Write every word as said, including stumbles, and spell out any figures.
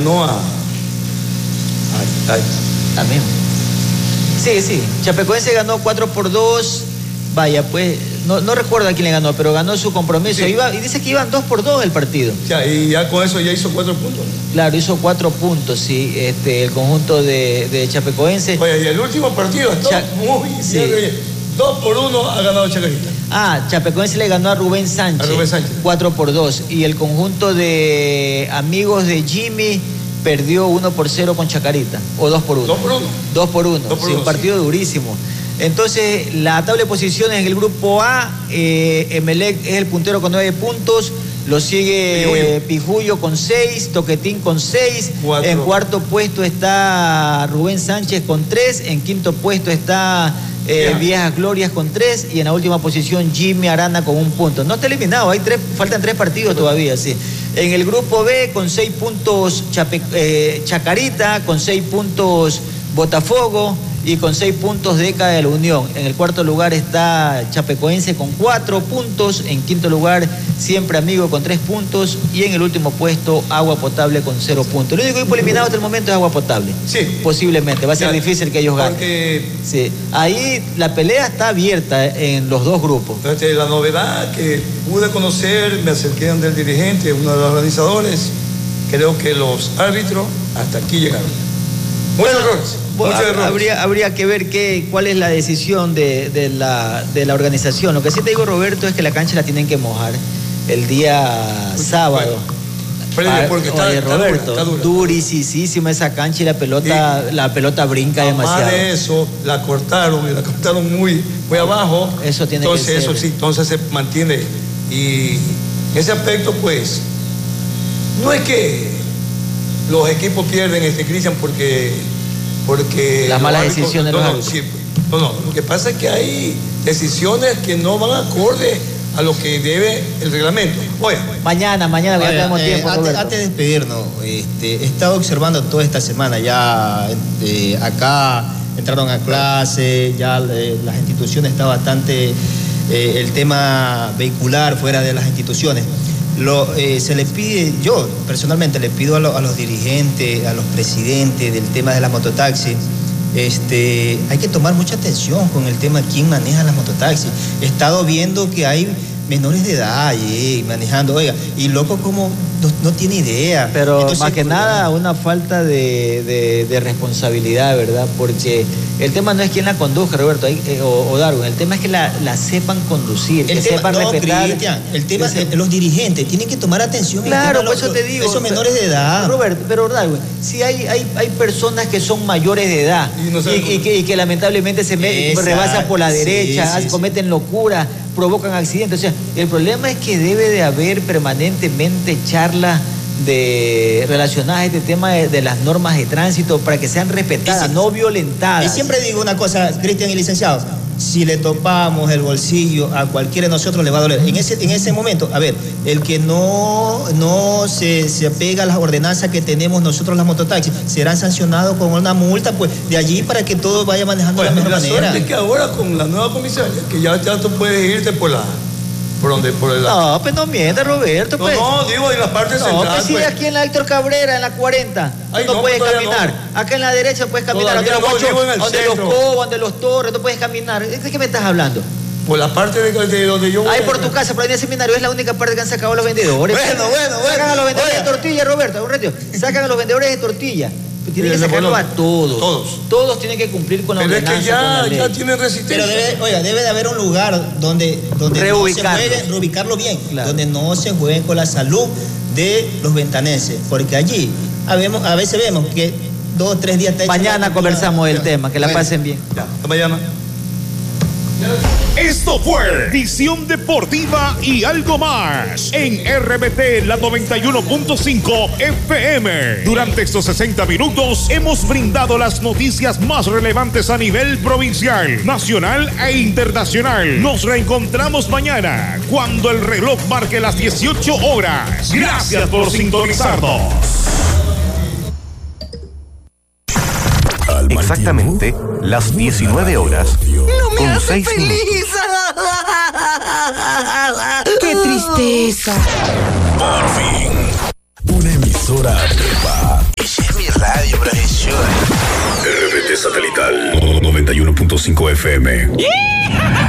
No a... a, a También. Sí, sí. Chapecoense ganó cuatro por dos. Vaya, pues, no, no recuerdo a quién le ganó, pero ganó su compromiso. Sí. Iba, y dice que iban dos por dos el partido. Ya, y ya con eso ya hizo cuatro puntos. Claro, hizo cuatro puntos, sí, este, el conjunto de, de Chapecoense. Oye, y el último partido, todo Cha muy sí. bien. Dos por uno ha ganado Chacarita. Ah, Chapecoense le ganó a Rubén Sánchez. A Rubén Sánchez. cuatro por dos. Y el conjunto de amigos de Jimmy perdió uno por cero con Chacarita. O dos por uno. dos por uno. dos por uno. dos por Sí, uno, un partido sí. durísimo. Entonces, la tabla de posiciones en el grupo A, eh, Emelec es el puntero con nueve puntos, lo sigue Pijuyo, eh, Pijuyo con seis, Toquetín con seis, Cuatro. En cuarto puesto está Rubén Sánchez con tres, en quinto puesto está eh, Ya. Viejas Glorias con tres y en la última posición Jimmy Arana con un punto. No está eliminado, hay tres, faltan tres partidos todavía, sí. En el grupo B con seis puntos Chape, eh, Chacarita, con seis puntos Botafogo y con seis puntos Deca de la Unión. En el cuarto lugar está Chapecoense con cuatro puntos. En quinto lugar, Siempre Amigo con tres puntos. Y en el último puesto, Agua Potable con cero puntos. Lo único equipo eliminado hasta el momento es Agua Potable. Sí. Posiblemente. Va a ser Ya, difícil que ellos ganen. Porque Sí. Ahí la pelea está abierta en los dos grupos. este, la novedad que pude conocer, me acerqué del dirigente, uno de los organizadores, creo que los árbitros hasta aquí llegaron. Muchos errores. Bueno, muchos errores. habría, habría que ver qué, cuál es la decisión de, de, la, de la organización. Lo que sí te digo, Roberto, es que la cancha la tienen que mojar el día sábado. Pero, Ah, porque está, oye, está Roberto, dura, está dura. durisísima esa cancha y la pelota, Y- la pelota brinca Además demasiado. de eso, la cortaron y la cortaron muy, muy abajo. Eso tiene que entonces, ser. eso sí, entonces se mantiene. Y en ese aspecto, pues, no es que los equipos pierden, este Cristian, porque, porque Las los malas árbitros- decisiones de no, los no, árbitros. sí, no, no, lo que pasa es que hay decisiones que no van acorde a lo que debe el reglamento. Oye, Mañana, mañana ya Oiga, tenemos eh, tiempo, antes, Roberto. antes de despedirnos, este, he estado observando toda esta semana, ya eh, acá entraron a clase, ya eh, las instituciones está bastante, eh, el tema vehicular fuera de las instituciones. Lo, eh, se le pide, yo personalmente le pido a, lo, a los dirigentes, a los presidentes del tema de la mototaxi, este, hay que tomar mucha atención con el tema de quién maneja las mototaxis. He estado viendo que hay menores de edad eh, manejando, oiga, y loco como no, no tiene idea. Pero Entonces, más que nada una falta de, de, de responsabilidad, ¿verdad? Porque el tema no es quién la conduzca, Roberto, hay, eh, o, o Darwin, el tema es que la, la sepan conducir, El que tema, sepan no, respetar. Cristian, el tema, que se- eh, los dirigentes tienen que tomar atención. en el Claro, tema por de eso los- te digo. Esos menores de edad. Roberto, pero Darwin, si hay, hay, hay personas que son mayores de edad Y no y, saben y cómo- que, y que lamentablemente se me- Exacto, rebasan por la sí, derecha, sí, sí. cometen locuras, provocan accidentes. O sea, el problema es que debe de haber permanentemente charlas de relacionadas a este tema de, de las normas de tránsito para que sean respetadas, Y si- no violentadas. Y siempre digo una cosa, Cristian y licenciado, si le topamos el bolsillo a cualquiera de nosotros le va a doler. En ese, en ese momento, a ver, el que no, no se, se apega a las ordenanzas que tenemos nosotros las mototaxis, serán sancionados con una multa, pues, de allí para que todo vaya manejando Bueno, de la mejor la manera. suerte es que ahora con la nueva comisaria, que ya, ya tú puedes irte por la, por donde, por el No, pues no mientas, Roberto, no, pues. no, digo en la parte No, central. pues sí, pues. aquí en la Héctor Cabrera, en la cuarenta, tú Ay, no, no, puedes todavía caminar. no. Acá en la derecha puedes caminar, Todavía donde, no, los, vivo en el donde los centro. Cobos, donde los Torres, tú puedes caminar. ¿De qué me estás hablando? Por la parte de, de donde yo voy. Ahí por tu casa, por ahí en el seminario, es la única parte que han sacado los vendedores. Bueno, bueno, bueno. Sacan a los vendedores Oiga. de tortilla, Roberto, un ratito. Sacan a los vendedores de tortilla. Tienen que Sí, sacarlo bueno, a todos. todos. Todos tienen que cumplir con la Pero es ordenanza, que con ya, la ley. ya tienen resistencia. Pero debe, oiga, debe de haber un lugar donde, donde no se Reubicarlos. juegue, reubicarlo bien, Claro. donde no se jueguen con la salud de los ventanenses, porque allí habemos, a veces vemos que dos o tres días... está Mañana hecho- conversamos del tema, que la Bueno. pasen bien. Ya, hasta mañana. Esto fue Visión Deportiva y algo más en R B T, la noventa y uno punto cinco F M. Durante estos sesenta minutos hemos brindado las noticias más relevantes a nivel provincial, nacional e internacional. Nos reencontramos mañana cuando el reloj marque las dieciocho horas. Gracias por sintonizarnos. Exactamente las diecinueve horas con seis minutos. ¡Qué tristeza! Por fin, una emisora nueva. satelital noventa y uno punto cinco F M.